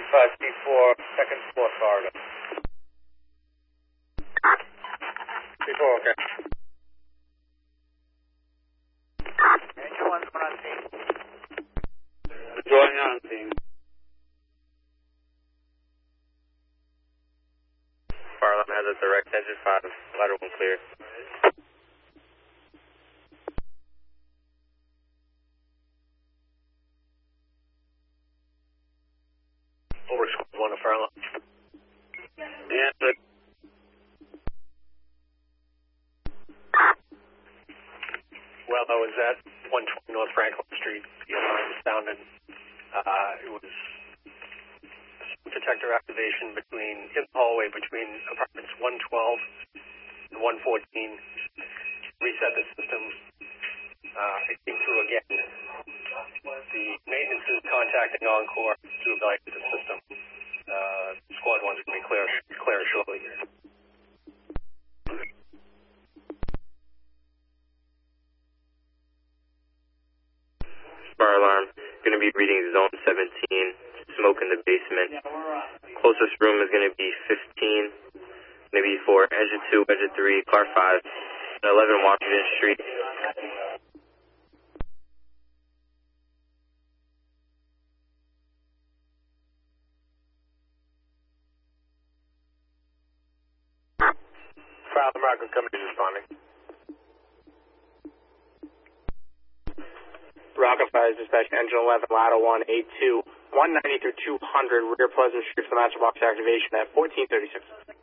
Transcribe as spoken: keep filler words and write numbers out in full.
five C four, second floor, Florida. C four, okay. Engine one's going on scene. Going on scene. Fire alarm has a direct engine five, ladder one clear. Over squad one to fire alarm. Yeah, but. Well, I was at one twenty North Franklin Street. The alarm sounded. Uh, it was detector activation between in the hallway between apartments one twelve and one fourteen. Reset the system. Uh, it came through again. The maintenance is contacting Encore to evaluate the system. Uh, squad one's going to be clear, clear shortly. Fire alarm going to be reading zone seventeen. Smoke in the basement. Closest room is going to be fifteen. Maybe for engine two, engine three, car five, and eleven Washington Street. Fire alarm, Rockland Company responding. Rocket Fire dispatch engine eleven, ladder one, eight two, one ninety through two hundred, rear Pleasant Street for the master box activation at fourteen thirty-six.